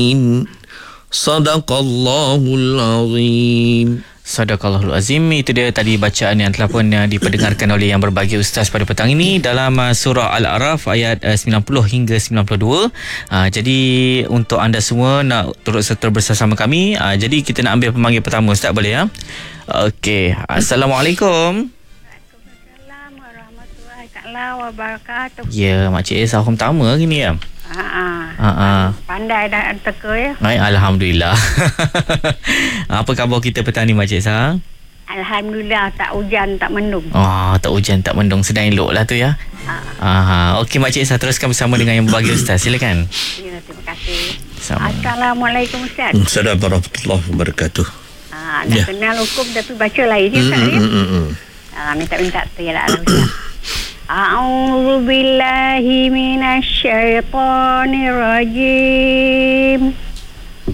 Sadaqallahul azim. Sadaqallahul azim. Itu dia tadi bacaan yang telah pun diperdengarkan oleh yang berbahagia ustaz pada petang ini dalam surah Al-A'raf ayat 90 hingga 92. Jadi untuk anda semua nak turut serta bersama kami, jadi kita nak ambil pemanggil pertama, ustaz, boleh ya? Okey. Assalamualaikum. Waalaikumsalam warahmatullahi taala wabarakatuh. Ya, Makcik sahur pertama hari ni ya. Pandai dah teka ya. Baik, alhamdulillah. Apa khabar kita petang ni, Makcik Sah? Alhamdulillah, tak hujan tak mendung. Tak hujan tak mendung, sedang elok lah tu ya. Okey, Makcik Sah, teruskan bersama dengan yang berbahagia ustaz, silakan. Ya, terima kasih. Assalamualaikum ustaz. Assalamualaikum warahmatullahi wabarakatuh. Nak kenal hukum tapi baca lain je ustaz ya. Minta tiada ustaz. A'udzu billahi minasy syaithanir rajim.